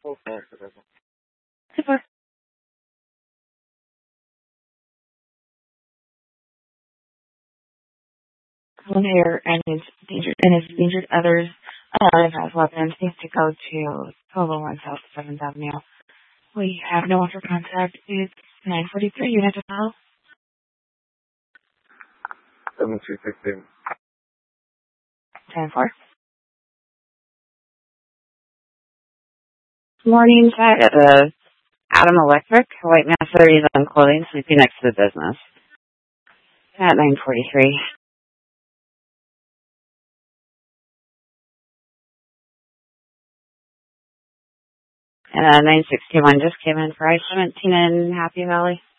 Super. One here and his injured others has weapons needs to go to 1201 South 7th Avenue. We have no one for contact. It's 943 unit to file. 7216. 10-4. Morning, Jack at the Adam Electric, white mass 30s on clothing, sleeping next to the business. At 943. And 961 just came in for I-17 in Happy Valley.